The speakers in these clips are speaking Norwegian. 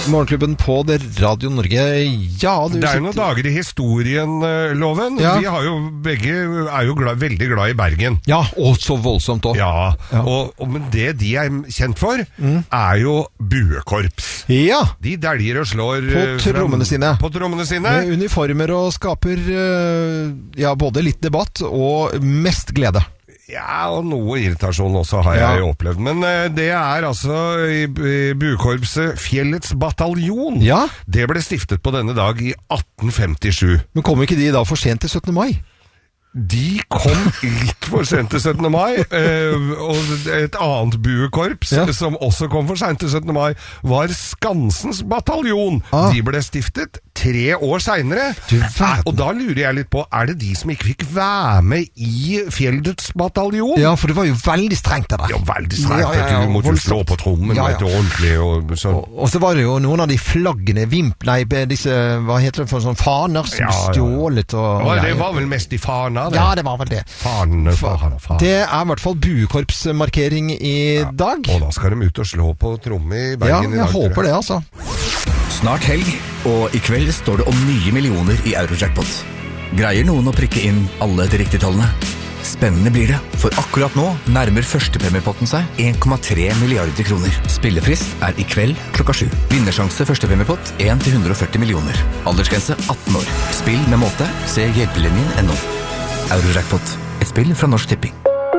Morgenklubben på Radio Norge. Ja, det noen dager I historien, Loven. Ja. Vi har jo begge jo veldig glad I Bergen. Ja, og så voldsomt også. Ja. Men det de kjent for, jo buekorps. Ja. De dælger og slår på trommene sine. På trommene sine. Med uniformer og skaper både litt debatt og mest glede. Ja, og noe irritasjon også har jeg opplevd. Men det altså I buekorpset Fjellets bataljon. Ja. Det ble stiftet på denne dag I 1857. Men kommer ikke de da for sent til 17. mai? De kom litt for sent til 17. mai, og et annet buekorps som også kom for sent til 17. mai, var Skansens bataljon. De ble stiftet 3 år senere. Og da lurer jeg litt på, det de som ikke fikk være med I Fjellets bataljon? Ja, for det var jo veldig strengt av deg. Ja, veldig strengt. Du måtte jo slå på trommen ordentlig. Og så var det jo noen av de flaggene, disse, hva heter det for sånne faner som stjålet. Det var vel mest I faner. Ja, det var vel det. Faner. Det I hvert fall buekorpsmarkering I dag. Og da skal de ut og slå på tromme I Bergen I dag. Ja, jeg håper det altså. Snart helg, og I kveld står det om nye millioner I Eurojackpot. Greier noen å prikke inn alle de riktige tallene? Spennende blir det, for akkurat nå nærmer førstepremiepotten seg 1,3 milliarder kroner. Spillefrist I kveld klokka 7. Vinnersjanse førstepremiepott 1-140 millioner. Aldersgrense 18 år. Spill med måte. Se hjelpelinjen.no. Eurojackpot. Et spill fra Norsk Tipping.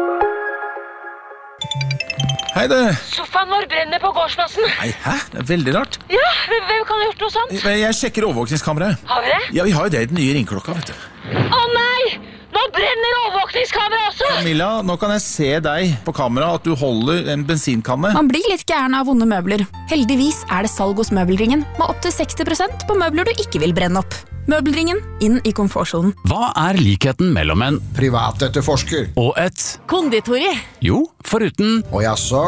Hei du. Sofaen vår brenner på gårdsplassen. Nei, hæ? Det veldig rart. Ja, hvem kan ha gjort noe sånt? Jeg sjekker overvåkningskameraet. Har vi det? Ja, vi har jo det I den nye ringklokka, vet du. Å nei! Nå brenner overvåkningskameraet også! Camilla, nå kan jeg se deg på kamera at du holder en bensinkanne. Man blir litt gæren av vonde møbler. Heldigvis det salg hos Møbelringen, med opp til 60% på møbler du ikke vil brenne opp. Møbelringen, inn I komfortsonen. Hva likheten mellom en privatetterforsker og et konditori? Jo, foruten og jaså,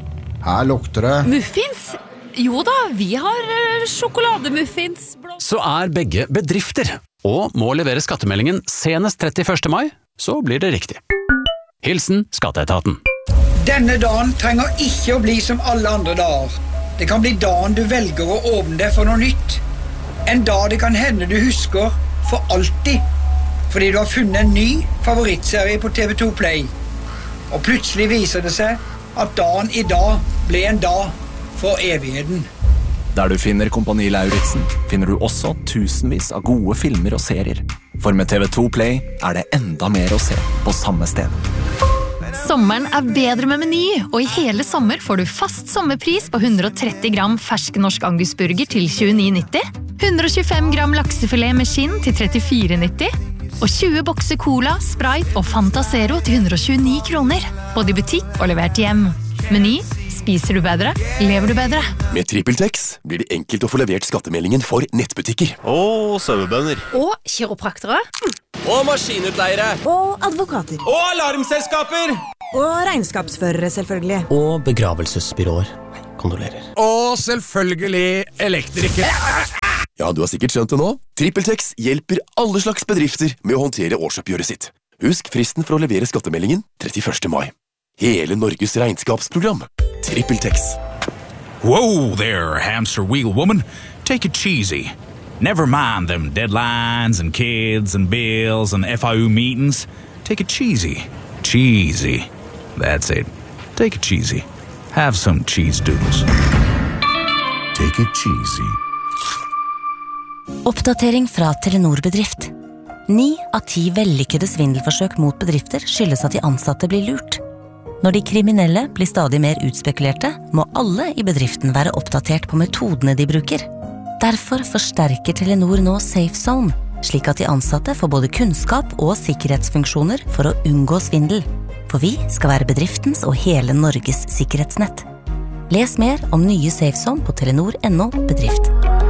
her lukter det muffins? Jo da, vi har sjokolademuffins. Så begge bedrifter og må levere skattemeldingen senest 31. mai, så blir det riktig. Hilsen Skatteetaten. Denne dagen trenger ikke å bli som alle andre dager. Det kan bli dagen du velger å åpne deg for noe nytt. En dag det kan hende du husker for alltid, fordi du har funnet en ny favorittserie på TV2 Play. Og plutselig viser det seg at dagen I dag ble en dag for evigheten. Der du finner Kompani Lauritzen, finner du også tusenvis av gode filmer og serier. For med TV2 Play det enda mer å se på samme sted. Sommeren bedre med Meny, og I hele sommer får du fast sommerpris på 130 gram fersk norsk angusburger til 29,90, 125 gram laksefilet med skinn til 34,90, og 20 bokser cola, Sprite og Fanta Zero til 129 kroner, både I butikk og levert hjem. Meny, spiser du bedre, lever du bedre. Med TrippelTex blir det enkelt å få levert skattemeldingen for nettbutikker. Og sauebønder. Og kiropraktere. Og maskinutleiere. Og advokater. Og alarmselskaper. Og regnskapsførere, selvfølgelig. Og begravelsesbyråer. Kondolerer. Og selvfølgelig elektrikere. Ja, du har sikkert skjønt det nå. TrippelTex hjelper alle slags bedrifter med å håndtere årsoppgjøret sitt. Husk fristen for å levere skattemeldingen 31. mai. Hele Norges regnskapsprogram. TrippelTex. Whoa there, hamster wheel woman. Take it cheesy. Never mind them deadlines and kids and bills and FIU meetings. Take it cheesy. Cheesy. That's it. Take it cheesy. Have some cheese doodles. Take it cheesy. Oppdatering fra Telenor bedrift. 9 av 10 vellykkede svindelforsøk mot bedrifter skyldes at de ansatte blir lurt. Når de kriminelle blir stadig mer utspekulerte, må alle I bedriften være oppdatert på metodene de bruker. Derfor forsterker Telenor nå Safe Zone, slik at de ansatte får både kunnskap og sikkerhetsfunksjoner for å unngå svindel. For vi skal være bedriftens og hele Norges sikkerhetsnett. Les mer om nye Safe Zone på telenor.no bedrift.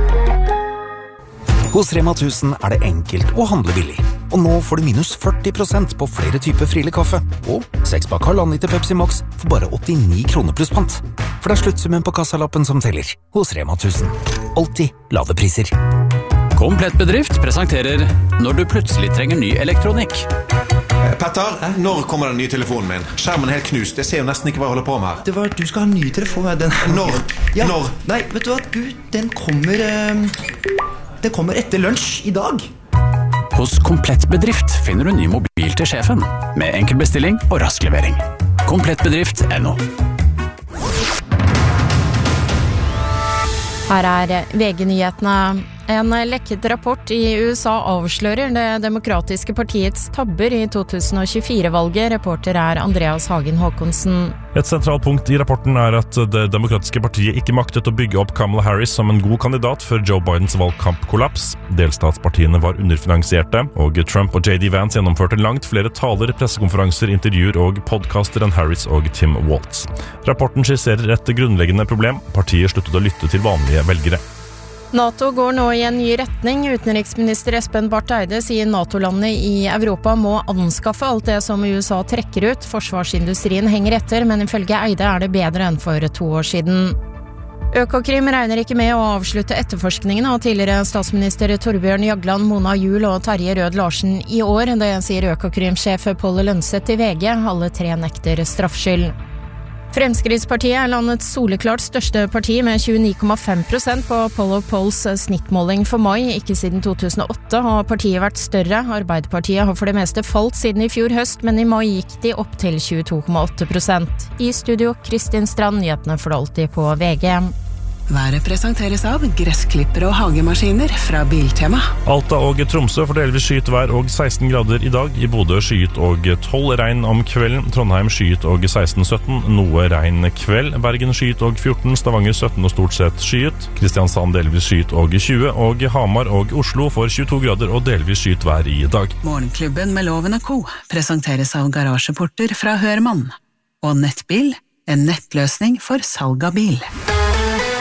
Hos Rema 1000 det enkelt å handle billig. Og nå får du minus 40% på flere typer Friele kaffe. Og 6-pakk halvannen liter Pepsi Max for bare 89 kroner pluss pant. For det sluttsummen på kassalappen som teller. Hos Rema 1000. Alltid lave priser. Komplett bedrift presenterer Når du plutselig trenger ny elektronikk. Petter, når kommer den nye telefonen min? Skjermen er helt knust, jeg ser jo nesten ikke hva jeg holder på med her. Det var, du skal ha en ny telefon. Når? Ja. Når? Nei, vet du hva, den kommer etter lunsj i dag. Hos Komplett bedrift finner du ny mobil til sjefen, med enkel bestilling og rask levering. Komplettbedrift.no. Her VG-nyhetene. En lekket rapport i USA avslører det demokratiske partiets tabber i 2024-valget. Reporter Andreas Hagen Håkonsen. Et sentralt punkt i rapporten at det demokratiske partiet ikke maktet å bygge opp Kamala Harris som en god kandidat før Joe Bidens valgkampkollaps. Delstatspartiene var underfinansierte, og Trump og J.D. Vance gjennomførte langt flere taler, pressekonferanser, intervjuer og podcaster enn Harris og Tim Walz. Rapporten skisserer et grunnleggende problem. Partiet sluttet å lytte til vanlige velgere. NATO går nå i en ny retning. Utenriksminister Espen Barth Eide sier NATO-landene i Europa må anskaffe alt det som USA trekker ut. Forsvarsindustrien henger etter, men ifølge Eide er det bedre enn for 2 år siden. Økokrim regner ikke med å avslutte etterforskningen av tidligere statsminister Torbjørn Jagland, Mona Juel og Terje Rød Larsen i år. Det sier Økokrim-sjef Paul Lønseth i VG. Alle 3 nekter straffskyld. Fremskrittspartiet er landets soleklart største parti med 29,5% på Poll of Polls snittmåling for mai. Ikke siden 2008 har partiet vært større. Arbeiderpartiet har for det meste falt siden i fjor høst, men i mai gikk de opp til 22,8%. I studio, Kristin Strand, nyhetene for alltid på VG. Været presenteres av gressklipper og hagemaskiner fra Biltema. Alta og Tromsø får delvis skyet vær og 16 grader i dag. I Bodø skyet og 12 regn om kvelden. Trondheim skyet og 16-17, noe regn kveld. Bergen skyet og 14, Stavanger 17 og stort sett skyet. Kristiansand delvis skyet og 20, og Hamar og Oslo får 22 grader og delvis skyet vær i dag. Morgenklubben med Loven & Co. presenteres av garasjeporter fra Hørmann. Og Nettbil, en nettløsning for salg av bil.